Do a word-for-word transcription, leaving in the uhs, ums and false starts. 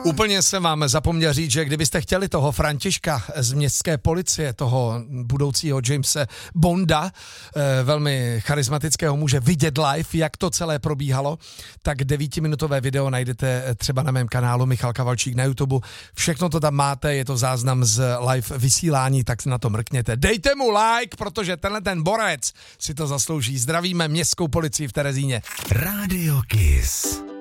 Úplně jsem vám zapomněl říct, že kdybyste chtěli toho Františka z městské policie, toho budoucího Jamese Bonda, velmi charismatického muže, vidět live, jak to celé probíhalo, tak devítiminutové video najdete třeba na mém kanálu Michal Kavalčík na YouTube. Všechno to tam máte, je to záznam z live vysílání, tak na to mrkněte. Dejte mu like, protože tenhle ten borec si to zaslouží. Zdravíme městskou policii v Terezíně. Radio Kiss.